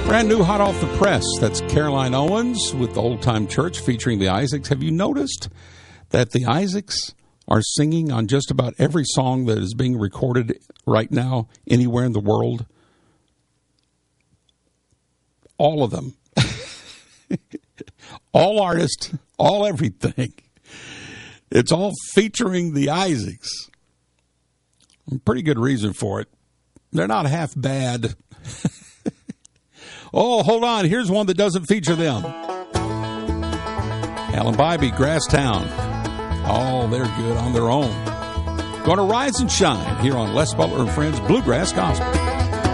Brand new, hot off the press. That's Caroline Owens with the Old Time Church featuring the Isaacs. Have you noticed that the Isaacs are singing on just about every song that is being recorded right now anywhere in the world? All of them. All artists, all everything. It's all featuring the Isaacs. Pretty good reason for it. They're not half bad. Oh, hold on. Here's one that doesn't feature them. Alan Bybee, Grasstown. Oh, they're good on their own. Going to rise and shine here on Les Butler and Friends Bluegrass Gospel.